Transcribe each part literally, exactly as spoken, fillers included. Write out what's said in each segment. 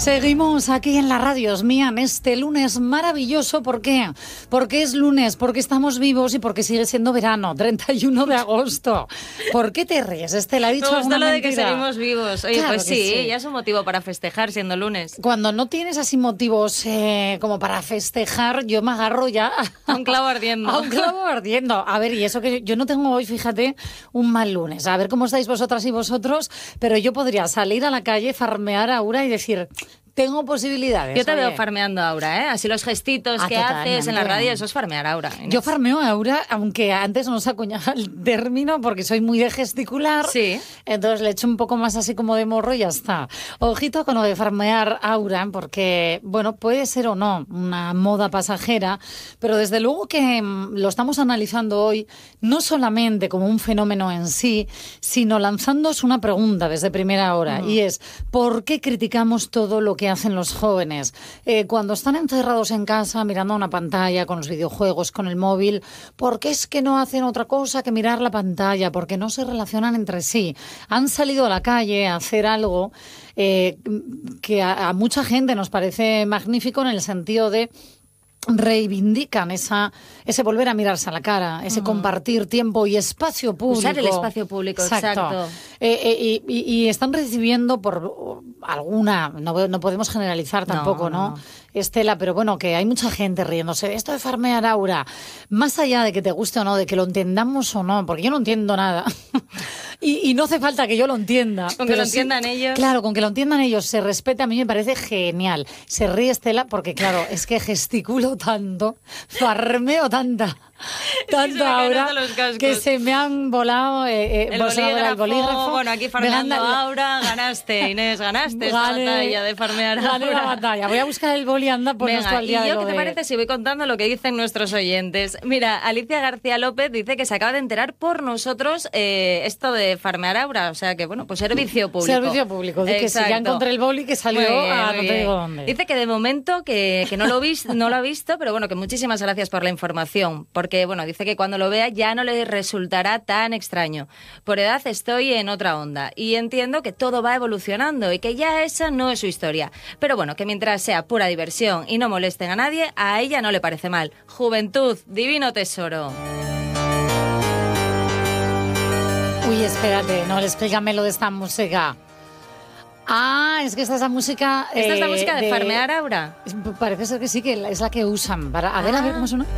Seguimos aquí en la radio, mía, en este lunes maravilloso. ¿Por qué? Porque es lunes, porque estamos vivos y porque sigue siendo verano, treinta y uno de agosto. ¿Por qué te ríes, Estela? ¿Ha dicho Me alguna gusta lo de mentira? que seguimos vivos. Oye, Claro pues que sí, sí. ya es un motivo para festejar siendo lunes. Cuando no tienes así motivos eh, como para festejar, yo me agarro ya A un clavo ardiendo. a un clavo ardiendo. A ver, y eso que yo no tengo hoy, fíjate, un mal lunes. A ver cómo estáis vosotras y vosotros, pero yo podría salir a la calle, farmear a Aura y decir... Tengo posibilidades. Yo te oye. veo farmeando a Aura, ¿eh? Así los gestitos Ah, que totalmente. haces en la radio, eso es farmear a Aura. Inés. Yo farmeo a Aura, aunque antes no se acuñaba el término porque soy muy de gesticular. Sí. Entonces le echo un poco más así como de morro y ya está. Ojito con lo de farmear a Aura, porque, bueno, puede ser o no una moda pasajera, pero desde luego que mm, lo estamos analizando hoy no solamente como un fenómeno en sí, sino lanzándoos una pregunta desde primera hora. Mm. Y es, ¿por qué criticamos todo lo que hacen los jóvenes? Eh, cuando están encerrados en casa mirando una pantalla con los videojuegos, con el móvil, ¿por qué es que no hacen otra cosa que mirar la pantalla? ¿Por qué no se relacionan entre sí? Han salido a la calle a hacer algo eh, que a, a mucha gente nos parece magnífico en el sentido de reivindican esa ese volver a mirarse a la cara, ese uh-huh. compartir tiempo y espacio público. Usar el espacio público, exacto. exacto. Eh, eh, y, y, y están recibiendo por alguna, no, no podemos generalizar tampoco, ¿no? no, no. Estela, pero bueno, que hay mucha gente riéndose de esto de farmear Aura. Más allá de que te guste o no, de que lo entendamos o no, porque yo no entiendo nada. y, y no hace falta que yo lo entienda. Con que lo entiendan sí, ellos. Claro, con que lo entiendan ellos, se respeta, a mí me parece genial. Se ríe Estela porque, claro, es que gesticulo tanto, farmeo tanta, tanto Aura, que se me han volado eh, eh, el, bolígrafo, el bolígrafo. Bueno, aquí farmeando a Aura, ganaste, Inés, ganaste esta Gane, batalla de farmear Aura. Gané la batalla. Voy a buscar el boli, anda, por Venga, al día ¿y yo de qué te parece si voy contando lo que dicen nuestros oyentes? Mira, Alicia García López dice que se acaba de enterar por nosotros eh, esto de farmear Aura, o sea que, bueno, pues servicio público. Servicio público, de que si ya encontré el boli que salió bien, a no te digo dónde. Dice que de momento que, que no, lo vis, no lo ha visto, pero bueno, que muchísimas gracias por la información, porque, bueno, dice que cuando lo vea ya no le resultará tan extraño. Por edad estoy en otra onda y entiendo que todo va evolucionando y que ya esa no es su historia. Pero bueno, que mientras sea pura diversión y no molesten a nadie, a ella no le parece mal. Juventud, divino tesoro. Uy, espérate, no, explícame lo de esta música. Ah, es que esta es la música... ¿Esta eh, es la música de, de farmear Aura? Parece ser que sí, que es la que usan. Para, a ver, ah. a ver cómo suena.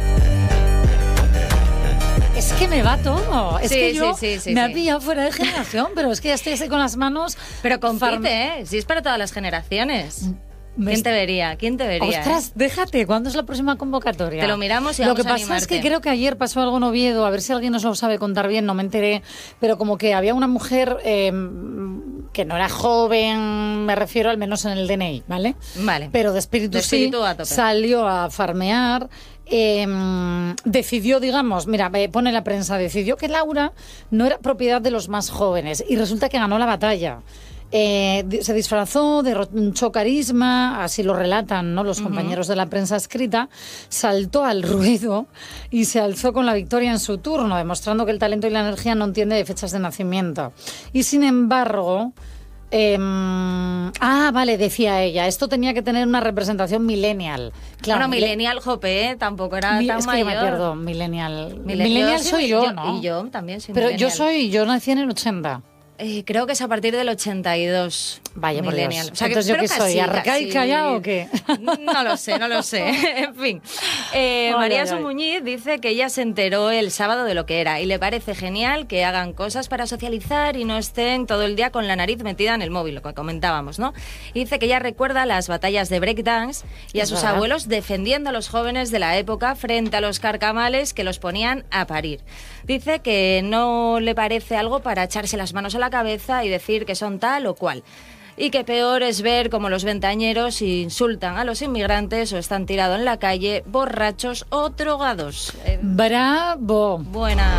Es que me va todo. Es sí, que yo sí, sí, sí, me sí. ha pillado fuera de generación, pero es que ya estoy así con las manos. Pero compite, ¿eh? Si es para todas las generaciones. Me ¿Quién te vería? ¿Quién te vería? Ostras, eh? déjate, ¿cuándo es la próxima convocatoria? Te lo miramos y Lo vamos que a pasa animarte. es que creo que ayer pasó algo en Oviedo, a ver si alguien nos lo sabe contar bien, no me enteré, pero como que había una mujer eh, que no era joven, me refiero al menos en el D N I, ¿vale? Vale. Pero de espíritu, de espíritu sí, a tope. Salió a farmear. Eh, decidió, digamos, mira, pone la prensa, decidió que Laura no era propiedad de los más jóvenes y resulta que ganó la batalla. Eh, se disfrazó, derrochó carisma, así lo relatan, ¿no?, los uh-huh. compañeros de la prensa escrita, saltó al ruedo y se alzó con la victoria en su turno, demostrando que el talento y la energía no entiende de fechas de nacimiento. Y sin embargo... Eh, ah, vale, decía ella, esto tenía que tener una representación millennial. Claro, bueno, millennial, jope, ¿eh? Tampoco era mi, tan es mayor. Que me pierdo, millennial. Millennial, millennial sí, soy yo, yo, ¿no? Y yo también soy Pero millennial. yo soy, yo nací en el ochenta. Eh, creo que es a partir del ochenta y dos. Vaya, millennial. Por Dios. O sea, entonces, ¿yo qué casi, soy? ¿Arcaica ya o qué? No lo sé, no lo sé. En fin. Eh, ay, María Sumuñiz dice que ella se enteró el sábado de lo que era y le parece genial que hagan cosas para socializar y no estén todo el día con la nariz metida en el móvil, lo que comentábamos, ¿no? Y dice que ella recuerda las batallas de breakdance y a es sus verdad. abuelos defendiendo a los jóvenes de la época frente a los carcamales que los ponían a parir. Dice que no le parece algo para echarse las manos a la cabeza y decir que son tal o cual. Y que peor es ver cómo los ventañeros insultan a los inmigrantes o están tirados en la calle borrachos o drogados. Eh, ¡Bravo! Buena.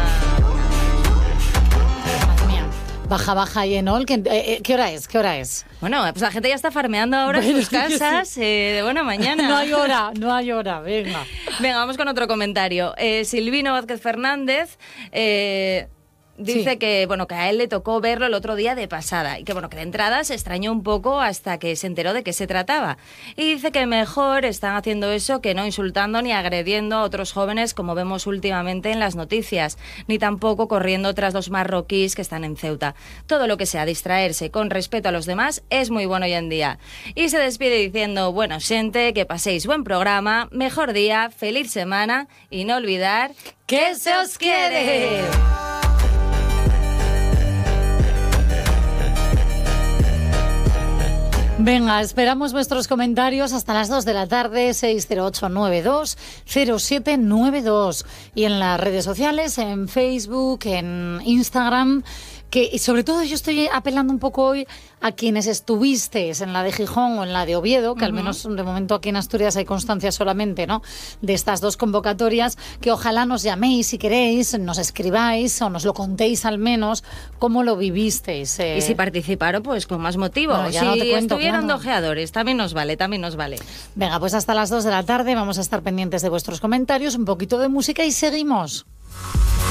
Madre mía. Baja, baja y en all. ¿Qué, eh, ¿Qué hora es? ¿Qué hora es? Bueno, pues la gente ya está farmeando ahora bueno, en sus casas sí. eh, de buena mañana. No hay hora, no hay hora, venga. Venga, vamos con otro comentario. Eh, Silvino Vázquez Fernández... Eh, dice Sí. que, bueno, que a él le tocó verlo el otro día de pasada y que, bueno, que de entrada se extrañó un poco hasta que se enteró de qué se trataba. Y dice que mejor están haciendo eso que no insultando ni agrediendo a otros jóvenes como vemos últimamente en las noticias, ni tampoco corriendo tras los marroquíes que están en Ceuta. Todo lo que sea distraerse con respeto a los demás es muy bueno hoy en día. Y se despide diciendo, bueno, xente, que paséis buen programa, mejor día, feliz semana y no olvidar ¡que se os quiere! Venga, esperamos vuestros comentarios hasta las dos de la tarde, seis cero ocho nueve dos cero siete nueve dos. Y en las redes sociales, en Facebook, en Instagram, que y sobre todo yo estoy apelando un poco hoy a quienes estuvisteis en la de Gijón o en la de Oviedo, que uh-huh. al menos de momento aquí en Asturias hay constancia solamente, ¿no?, de estas dos convocatorias, que ojalá nos llaméis si queréis, nos escribáis o nos lo contéis al menos cómo lo vivisteis. Eh. Y si participaron, pues con más motivo. Bueno, ya si no te cuento, estuvieron claro. dojeadores, también nos vale, también nos vale. Venga, pues hasta las dos de la tarde vamos a estar pendientes de vuestros comentarios, un poquito de música y seguimos.